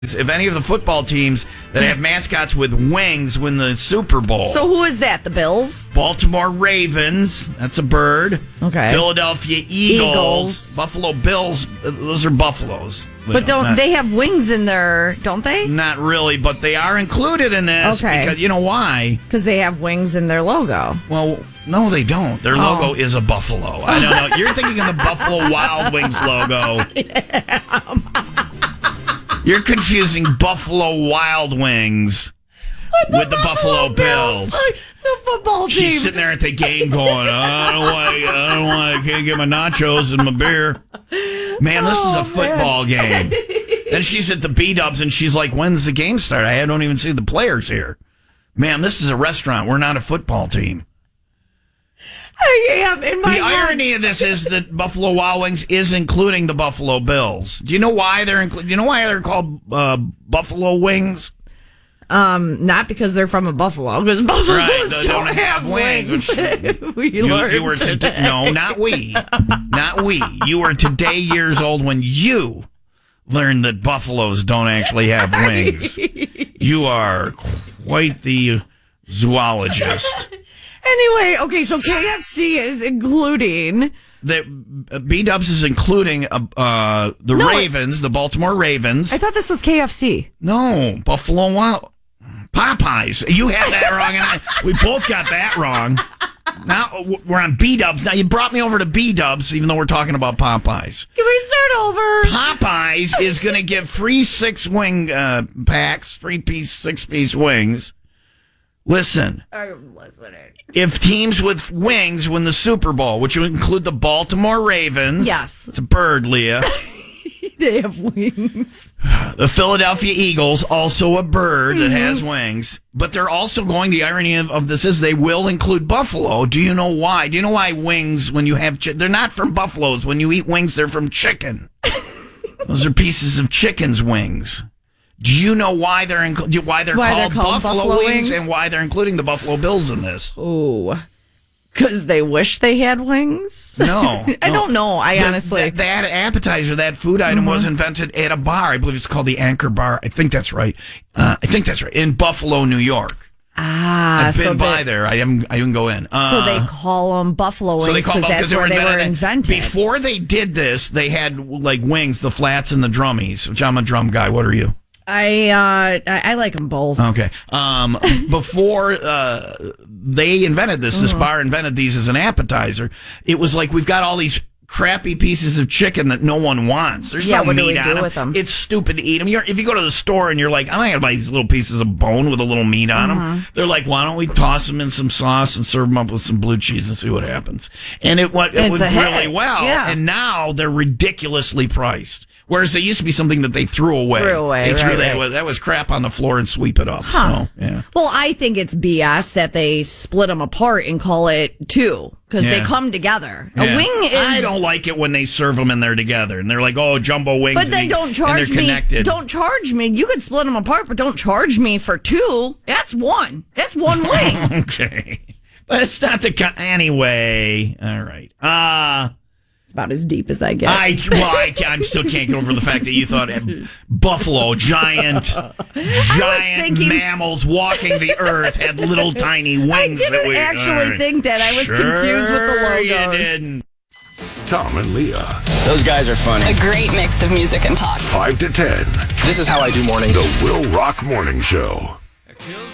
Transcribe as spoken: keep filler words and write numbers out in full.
If any of the football teams that have mascots with wings win the Super Bowl. So who is that? The Bills? Baltimore Ravens. That's a bird. Okay. Philadelphia Eagles. Eagles. Buffalo Bills. Those are buffaloes. But don't not, they have wings in there, don't they? Not really, but they are included in this. Okay. Because, you know why? Because they have wings in their logo. Well, no, they don't. Their Oh. logo is a buffalo. I don't know. You're thinking of the Buffalo Wild Wings logo. Yeah. You're confusing Buffalo Wild Wings with, with the, the Buffalo, Buffalo Bills. Bills. The football team. She's sitting there at the game going, I don't want, I don't want, I can't get my nachos and my beer. Man, this is a football game. Then she's at the B-Dubs and she's like, when's the game start? I don't even see the players here. Man, this is a restaurant. We're not a football team. I am in my the head. irony of this is that Buffalo Wild Wings is including the Buffalo Bills. Do you know why they're inclu- Do you know why they're called uh, Buffalo Wings? Um, not because they're from a buffalo, because buffaloes right, they don't, don't have, have wings. wings. we you, learned you were to, today. No, not we, not we. You were today years old when you learned that buffaloes don't actually have wings. You are quite the zoologist. Anyway, okay, so K F C is including... The uh, B-Dubs is including uh, uh, the no, Ravens, the Baltimore Ravens. I thought this was K F C. No, Buffalo Wild... Popeyes. You had that wrong, and I, we both got that wrong. Now we're on B-Dubs. Now you brought me over to B-Dubs, even though we're talking about Popeyes. Can we start over? Popeyes is going to give free six-wing uh, packs, three-piece, six-piece wings. Listen. I'm listening. If teams with wings win the Super Bowl, which would include the Baltimore Ravens. Yes. It's a bird, Leah. They have wings. The Philadelphia Eagles, also a bird that mm-hmm. has wings. But they're also going, the irony of, of this is they will include buffalo. Do you know why? Do you know why wings, when you have, chi- they're not from buffaloes. When you eat wings, they're from chicken. Those are pieces of chicken's wings. Do you know why they're inc- why they're, why called, they're called Buffalo, Buffalo wings, wings and why they're including the Buffalo Bills in this? Ooh. Because they wish they had wings? No. I no. don't know. I the, honestly. That, that appetizer, that food item mm-hmm. was invented at a bar. I believe it's called the Anchor Bar. I think that's right. Uh, I think that's right. In Buffalo, New York. Ah. I've been so by they, there. I haven't, I didn't go in. Uh, so they call them buffalo wings because so that's they where were they were invented. Before they did this, they had like wings, the flats and the drummies, which I'm a drum guy. What are you? I uh, I, I like them both. Okay. Um, before uh, they invented this, mm-hmm. this bar invented these as an appetizer. It was like we've got all these crappy pieces of chicken that no one wants. There's yeah, no what meat do we on do them. with them? It's stupid to eat them. You're, if you go to the store and you're like, I'm not going to buy these little pieces of bone with a little meat on mm-hmm. them. They're like, why don't we toss them in some sauce and serve them up with some blue cheese and see what happens? And it, what, it went really well. Yeah. And now they're ridiculously priced. Whereas they used to be something that they threw away. Threw away, they threw right, that, right. Was, that was crap on the floor and sweep it up. Huh. So, yeah. Well, I think it's B S that they split them apart and call it two because yeah. they come together. Yeah. A wing is. I don't like it when they serve them and they're together and they're like, oh, jumbo wings. But then and don't they, charge and they're me. Connected. Don't charge me. You could split them apart, but don't charge me for two. That's one. That's one wing. Okay, but it's not the co- anyway. All right. Uh It's about as deep as I get. I well, I, I still can't get over the fact that you thought buffalo, giant, giant thinking, mammals walking the earth had little tiny wings. I didn't that we, actually right. think that. I was sure confused with the logos. You didn't. Tom and Leah. Those guys are funny. A great mix of music and talk. five to ten. This is how I do mornings. The Will Rock Morning Show.